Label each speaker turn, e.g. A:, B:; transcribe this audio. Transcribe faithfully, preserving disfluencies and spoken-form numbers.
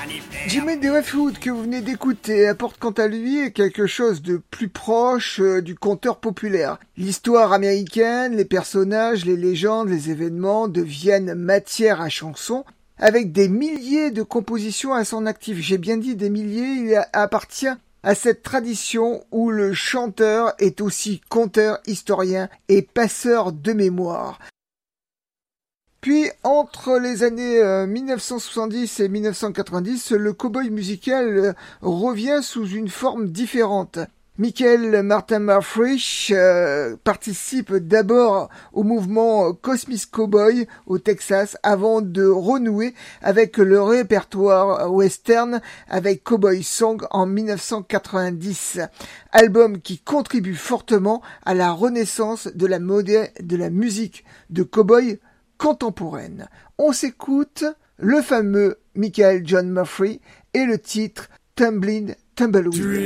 A: Jimmy Deerfoot que vous venez d'écouter apporte quant à lui quelque chose de plus proche euh, du conteur populaire. L'histoire américaine, les personnages, les légendes, les événements deviennent matière à chansons avec des milliers de compositions à son actif. J'ai bien dit des milliers, il appartient à cette tradition où le chanteur est aussi conteur, historien et passeur de mémoire. Puis, entre les années euh, mille neuf cent soixante-dix et mille neuf cent quatre-vingt-dix, le cow-boy musical euh, revient sous une forme différente. Michael Martin Marfrisch euh, participe d'abord au mouvement Cosmic Cowboy au Texas avant de renouer avec le répertoire western avec Cowboy Song en mille neuf cent quatre-vingt-dix. Album qui contribue fortement à la renaissance de la, modé- de la musique de cowboy contemporaine. On s'écoute le fameux Michael John Murphy et le titre Tumblin' Tumbleweed.